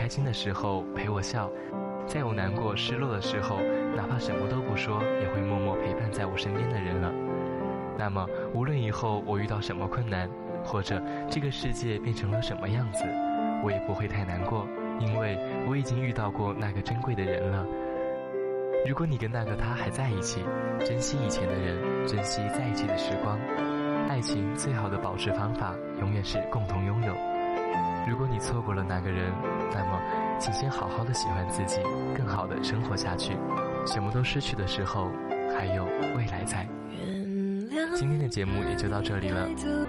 开心的时候陪我笑，在我难过失落的时候，哪怕什么都不说，也会默默陪伴在我身边的人了。那么无论以后我遇到什么困难，或者这个世界变成了什么样子，我也不会太难过，因为我已经遇到过那个珍贵的人了。如果你跟那个他还在一起，珍惜以前的人，珍惜在一起的时光。爱情最好的保持方法永远是共同拥有。如果你错过了那个人，那么请先好好的喜欢自己，更好的生活下去。什么都失去的时候，还有未来在。今天的节目也就到这里了。